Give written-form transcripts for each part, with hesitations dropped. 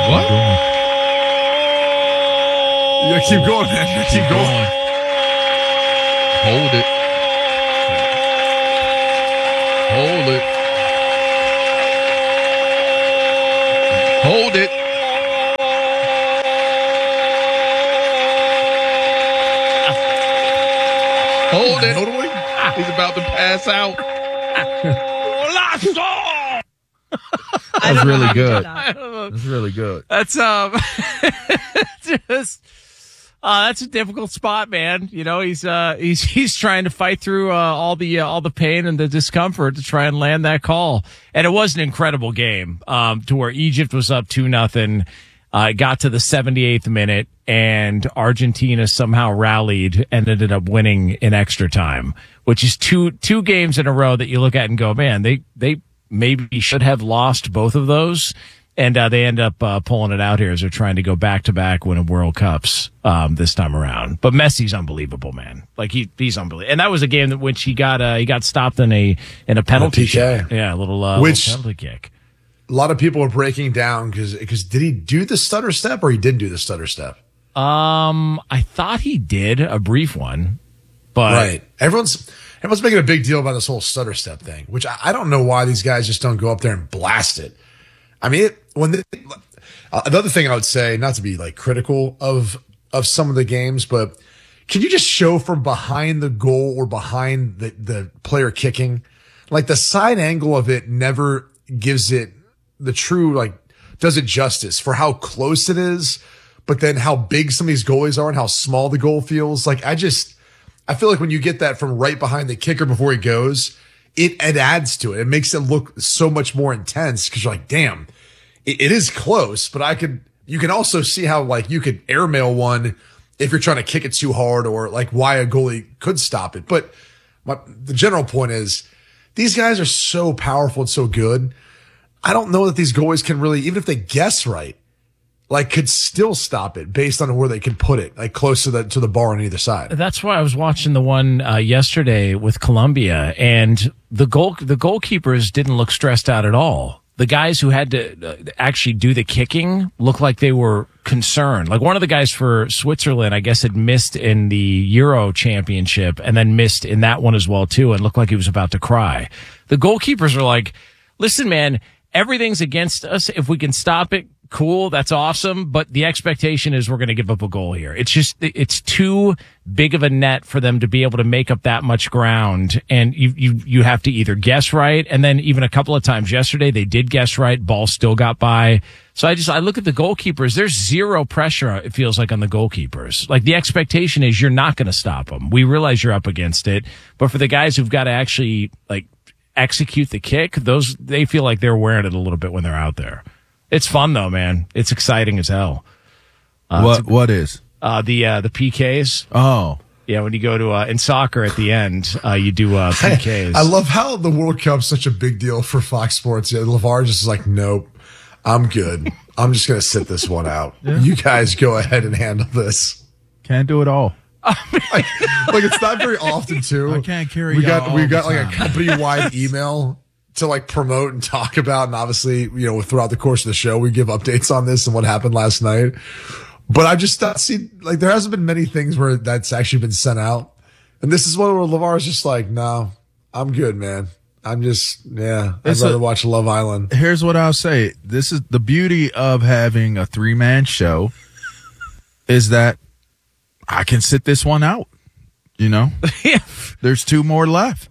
What? Yeah, keep going, man. Keep going. Hold it. Hold it. Hold it. Hold it. Totally. He's about to pass out. That was really good. that. That was really good. That's just that's a difficult spot, man. You know, he's trying to fight through all the pain and the discomfort to try and land that call. And it was an incredible game to where Egypt was up 2-0. It got to the 78th minute, and Argentina somehow rallied and ended up winning in extra time, which is two games in a row that you look at and go, man, they maybe should have lost both of those. And they end up pulling it out here as they're trying to go back-to-back winning World Cups this time around. But Messi's unbelievable, man. Like he's unbelievable. And that was a game that which he got stopped in a penalty shot. Yeah, a little penalty kick. A lot of people are breaking down because did he do the stutter step or he didn't do the stutter step? I thought he did a brief one, but right. Everyone's making a big deal about this whole stutter step thing, which I don't know why these guys just don't go up there and blast it. I mean, another thing I would say, not to be like critical of some of the games, but can you just show from behind the goal or behind the player kicking? Like the side angle of it never gives it the true, like, does it justice for how close it is, but then how big some of these goalies are and how small the goal feels. Like, I feel like when you get that from right behind the kicker before he goes, it adds to it. It makes it look so much more intense because you're like, damn, it is close, but you can also see how like you could airmail one if you're trying to kick it too hard or like why a goalie could stop it. But the general point is these guys are so powerful and so good. I don't know that these goalies can really, even if they guess right, like could still stop it based on where they can put it, like close to the bar on either side. That's why I was watching the one yesterday with Colombia, and the goalkeepers didn't look stressed out at all. The guys who had to actually do the kicking looked like they were concerned. Like one of the guys for Switzerland, I guess, had missed in the Euro Championship and then missed in that one as well too, and looked like he was about to cry. The goalkeepers are like, "Listen, man, everything's against us. If we can stop it, cool, that's awesome, but the expectation is we're going to give up a goal here." It's too big of a net for them to be able to make up that much ground, and you have to either guess right, and then even a couple of times yesterday they did guess right, ball still got by. So I look at the goalkeepers, there's zero pressure, it feels like, on the goalkeepers. Like the expectation is you're not going to stop them. We realize you're up against it, but for the guys who've got to actually like execute the kick, they feel like they're wearing it a little bit when they're out there. It's fun though, man. It's exciting as hell. What is? The PKs. Oh. Yeah, when you go to in soccer at the end, you do PKs. I love how the World Cup's such a big deal for Fox Sports. Yeah, LeVar just is like, nope, I'm good. I'm just gonna sit this one out. Yeah. You guys go ahead and handle this. Can't do it all. like it's not very often too. I can't carry. We got like a company wide email to like promote and talk about, and obviously, you know, throughout the course of the show, we give updates on this and what happened last night. But I've just not seen, like, there hasn't been many things where that's actually been sent out. And this is one where LeVar's just like, no, I'm good, man. I'd rather watch Love Island. Here's what I'll say. This is the beauty of having a 3-man show is that I can sit this one out, you know? Yeah. There's 2 more left.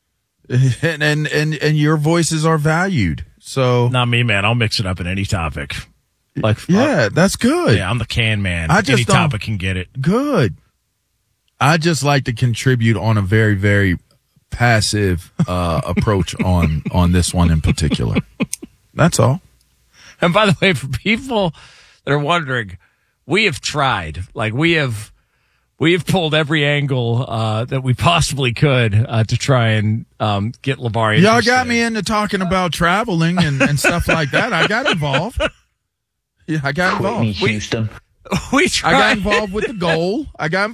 And your voices are valued. So not me, man. I'll mix it up in any topic. Like, that's good. Yeah, I'm the can man. Any topic can get it. Good. I just like to contribute on a very, very passive approach on this one in particular. That's all. And by the way, for people that are wondering, we have tried. Like we have pulled every angle that we possibly could to try and get LeVar interested. Y'all got me into talking about traveling and stuff like that. I got involved. Yeah, I got involved. Me, Houston. We tried. I got involved with the goal.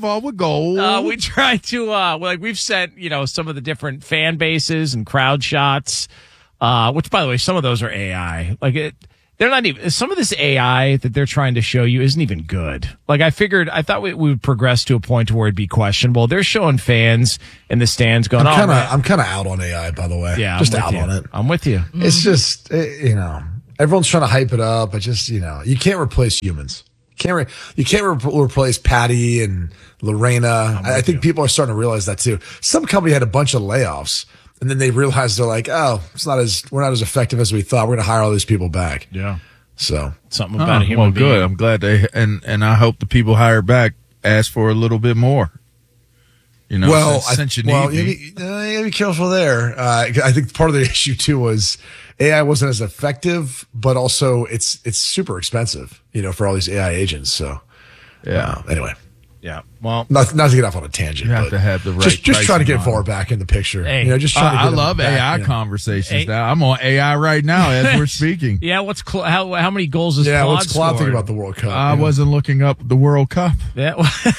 We tried to we've sent, you know, some of the different fan bases and crowd shots, which by the way, some of those are AI. Like they're not even, some of this AI that they're trying to show you isn't even good. Like I thought we would progress to a point where it'd be questionable. They're showing fans in the stands going, I'm kind of out on AI, by the way. Yeah, just I'm out with you. on it. I'm with you. It's just, everyone's trying to hype it up, but just, you can't replace humans. You can't replace Patty and Lorena. I think people are starting to realize that too. Some company had a bunch of layoffs, and then they realized they're like, oh, we're not as effective as we thought. We're going to hire all these people back. Yeah. So something about a human being. Good. I'm glad and I hope the people hired back ask for a little bit more. Since you need me. You gotta be careful there. I think part of the issue too was AI wasn't as effective, but also it's super expensive, for all these AI agents. So anyway. Yeah. Well, not to get off on a tangent. You have to have the right. Just trying to get VAR back in the picture. Hey, just trying to get I love AI conversations now. I'm on AI right now as we're speaking. Yeah. How many goals is Claude what's Claude think scored? about the World Cup? I wasn't looking up the World Cup. Yeah.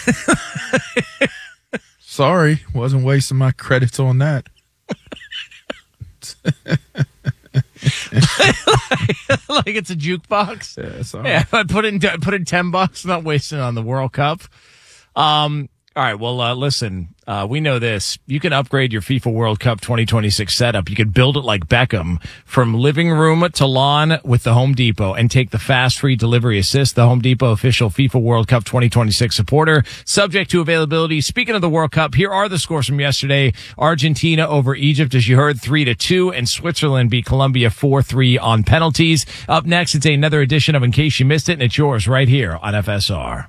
Sorry, wasn't wasting my credits on that. Like it's a jukebox. Yeah, sorry. Yeah, I put in $10. Not wasting on the World Cup. All right. Well, listen, we know this. You can upgrade your FIFA World Cup 2026 setup. You can build it like Beckham from living room to lawn with the Home Depot and take the fast free delivery assist. The Home Depot official FIFA World Cup 2026 supporter, subject to availability. Speaking of the World Cup, here are the scores from yesterday. Argentina over Egypt, as you heard, 3-2, and Switzerland beat Colombia 4-3 on penalties. Up next, it's another edition of In Case You Missed It, and it's yours right here on FSR.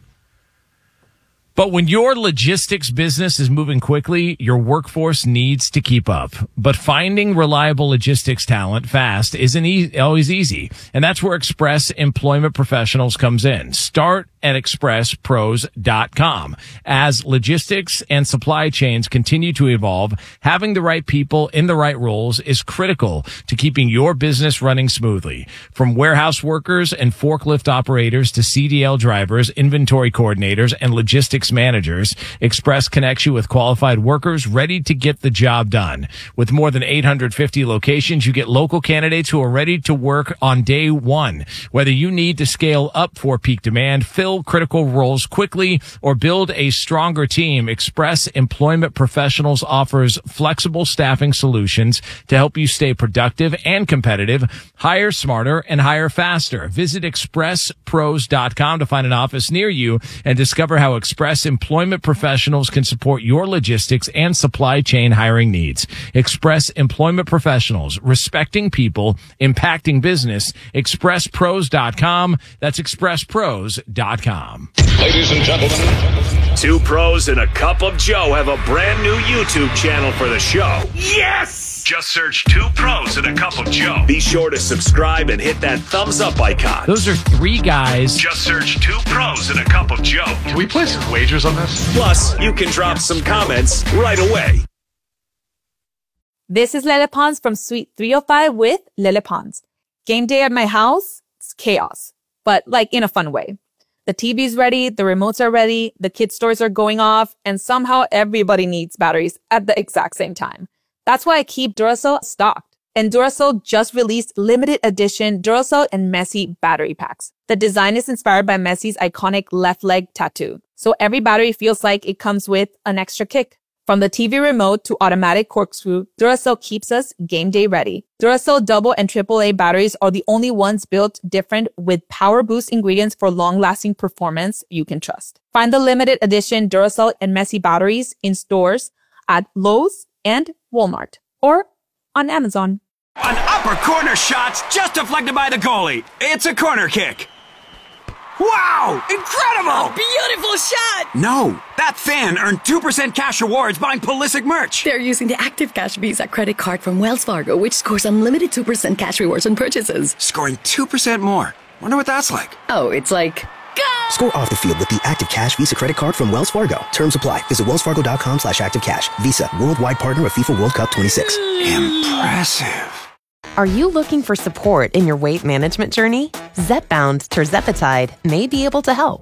But when your logistics business is moving quickly, your workforce needs to keep up. But finding reliable logistics talent fast isn't always easy. And that's where Express Employment Professionals comes in. Start at expresspros.com. As logistics and supply chains continue to evolve, having the right people in the right roles is critical to keeping your business running smoothly. From warehouse workers and forklift operators to CDL drivers, inventory coordinators, and logistics managers, Express connects you with qualified workers ready to get the job done. With more than 850 locations, you get local candidates who are ready to work on day one. Whether you need to scale up for peak demand, fill critical roles quickly, or build a stronger team, Express Employment Professionals offers flexible staffing solutions to help you stay productive and competitive. Hire smarter and hire faster. Visit expresspros.com to find an office near you and discover how Express Employment Professionals can support your logistics and supply chain hiring needs. Express Employment Professionals, respecting people, impacting business. expresspros.com. That's expresspros.com. Ladies and gentlemen, two pros and a cup of Joe have a brand new YouTube channel for the show. Yes! Just search Two Pros and a Cup of Joe. Be sure to subscribe and hit that thumbs up icon. Those are three guys. Just search Two Pros and a Cup of Joe. Can we place some wagers on this? Plus, you can drop some comments right away. This is Lele Pons from Suite 305 with Lele Pons. Game day at my house, it's chaos, but like in a fun way. The TV's ready, the remotes are ready, the kids' toys are going off, and somehow everybody needs batteries at the exact same time. That's why I keep Duracell stocked. And Duracell just released limited edition Duracell and Messi battery packs. The design is inspired by Messi's iconic left leg tattoo. So every battery feels like it comes with an extra kick. From the TV remote to automatic corkscrew, Duracell keeps us game day ready. Duracell double and AAA batteries are the only ones built different with power boost ingredients for long-lasting performance you can trust. Find the limited edition Duracell and Messi batteries in stores at Lowe's and Walmart or on Amazon. An upper corner shot's just deflected by the goalie. It's a corner kick. Wow! Incredible! Beautiful shot! No, that fan earned 2% cash rewards buying Pulisic merch. They're using the Active Cash Visa credit card from Wells Fargo, which scores unlimited 2% cash rewards on purchases. Scoring 2% more. Wonder what that's like. Oh, it's like... Go! Score off the field with the Active Cash Visa credit card from Wells Fargo. Terms apply. Visit wellsfargo.com/activecash. Visa, worldwide partner of FIFA World Cup 26. Impressive. Are you looking for support in your weight management journey? Zepbound tirzepatide may be able to help.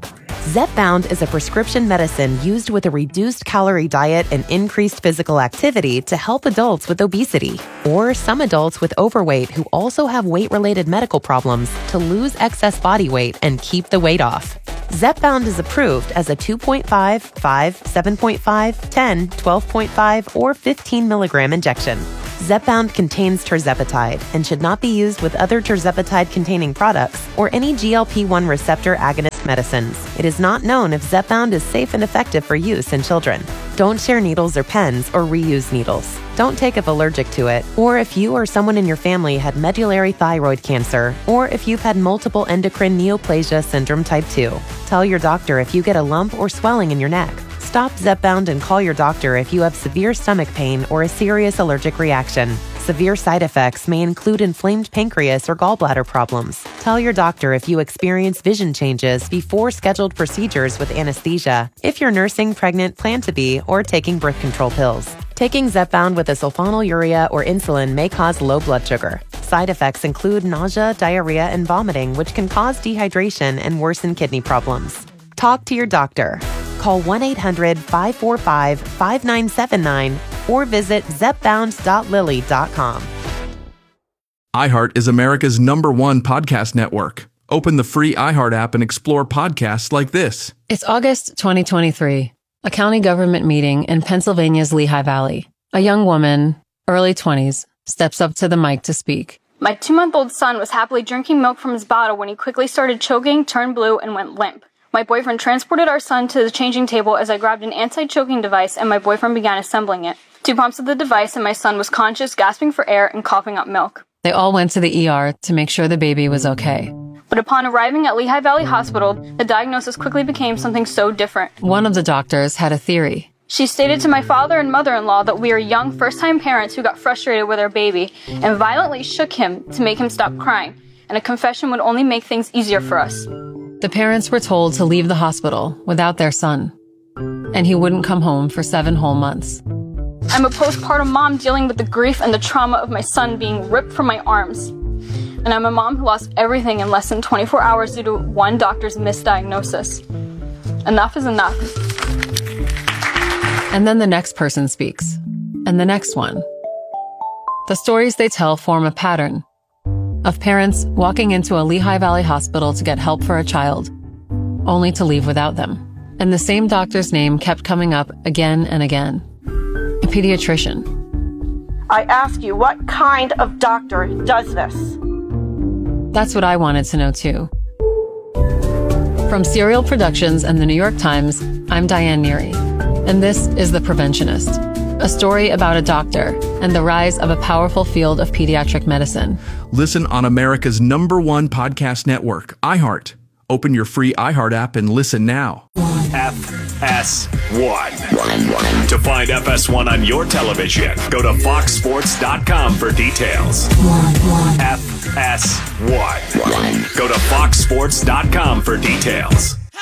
Zepbound is a prescription medicine used with a reduced calorie diet and increased physical activity to help adults with obesity, or some adults with overweight who also have weight-related medical problems to lose excess body weight and keep the weight off. Zepbound is approved as a 2.5, 5, 7.5, 10, 12.5, or 15 milligram injection. Zepbound contains tirzepatide and should not be used with other tirzepatide-containing products or any GLP-1 receptor agonist medicines. It is not known if Zepbound is safe and effective for use in children. Don't share needles or pens or reuse needles. Don't take if allergic to it, or if you or someone in your family had medullary thyroid cancer, or if you've had multiple endocrine neoplasia syndrome type 2. Tell your doctor if you get a lump or swelling in your neck. Stop Zepbound and call your doctor if you have severe stomach pain or a serious allergic reaction. Severe side effects may include inflamed pancreas or gallbladder problems. Tell your doctor if you experience vision changes before scheduled procedures with anesthesia, if you're nursing, pregnant, plan to be, or taking birth control pills. Taking Zepbound with a sulfonylurea or insulin may cause low blood sugar. Side effects include nausea, diarrhea, and vomiting, which can cause dehydration and worsen kidney problems. Talk to your doctor. Call 1-800-545-5979 or visit zepbound.lilly.com. iHeart is America's #1 podcast network. Open the free iHeart app and explore podcasts like this. It's August 2023, a county government meeting in Pennsylvania's Lehigh Valley. A young woman, early 20s, steps up to the mic to speak. My 2-month-old son was happily drinking milk from his bottle when he quickly started choking, turned blue, and went limp. My boyfriend transported our son to the changing table as I grabbed an anti-choking device and my boyfriend began assembling it. 2 pumps of the device and my son was conscious, gasping for air, and coughing up milk. They all went to the ER to make sure the baby was okay. But upon arriving at Lehigh Valley Hospital, the diagnosis quickly became something so different. One of the doctors had a theory. She stated to my father and mother-in-law that we are young first-time parents who got frustrated with our baby and violently shook him to make him stop crying, and a confession would only make things easier for us. The parents were told to leave the hospital without their son, and he wouldn't come home for 7 whole months. I'm a postpartum mom dealing with the grief and the trauma of my son being ripped from my arms. And I'm a mom who lost everything in less than 24 hours due to one doctor's misdiagnosis. Enough is enough. And then the next person speaks, and the next one. The stories they tell form a pattern of parents walking into a Lehigh Valley hospital to get help for a child, only to leave without them. And the same doctor's name kept coming up again and again. A pediatrician. I ask you, what kind of doctor does this? That's what I wanted to know too. From Serial Productions and the New York Times, I'm Diane Neary, and this is The Preventionist, a story about a doctor and the rise of a powerful field of pediatric medicine. Listen on America's #1 podcast network, iHeart. Open your free iHeart app and listen now. FS1. To find FS1 on your television, go to foxsports.com for details. FS1. Go to foxsports.com for details.